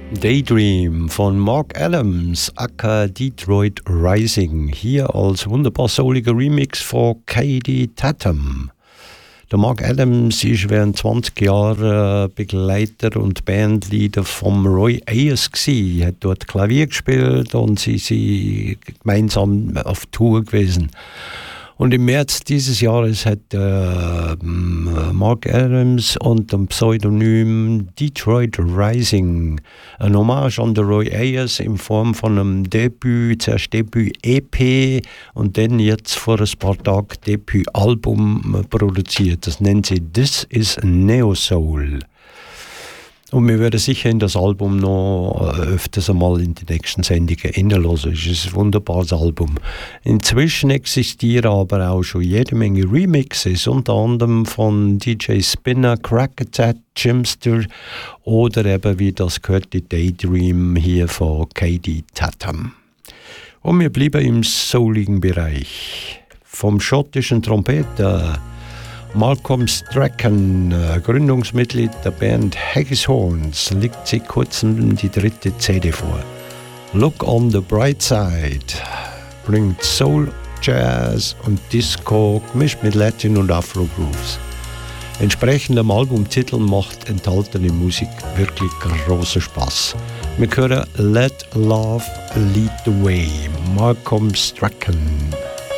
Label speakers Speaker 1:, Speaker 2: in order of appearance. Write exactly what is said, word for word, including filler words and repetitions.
Speaker 1: Daydream von Mark Adams, aka Detroit Rising, hier als wunderbar souliger Remix von Katie Tatum. Der Mark Adams ist während zwanzig Jahren Begleiter und Bandleader vom Roy Ayers gsi, hat dort Klavier gespielt und sie sind gemeinsam auf Tour gewesen. Und im März dieses Jahres hat äh, Mark Adams unter dem Pseudonym Detroit Rising ein Hommage an den Roy Ayers in Form von einem Debüt, zuerst Debüt-E P und dann jetzt vor ein paar Tagen Debüt-Album produziert. Das nennt sie This is Neo Soul. Und wir werden sicher in das Album noch öfters einmal in die nächsten Sendungen hineinhören. Es ist ein wunderbares Album. Inzwischen existieren aber auch schon jede Menge Remixes, unter anderem von D J Spinner, Crack Attack, Jimster oder eben, wie das gehört, die Daydream hier von Katie Tatum. Und wir bleiben im souligen Bereich. Vom schottischen Trompeter Malcolm Strachan, Gründungsmitglied der Band Haggis Horns, liegt seit kurzem die dritte C D vor. Look on the Bright Side bringt Soul, Jazz und Disco gemischt mit Latin und Afro Grooves. Entsprechend dem Albumtitel macht enthaltene Musik wirklich großen Spaß. Wir hören Let Love Lead the Way, Malcolm Strachan.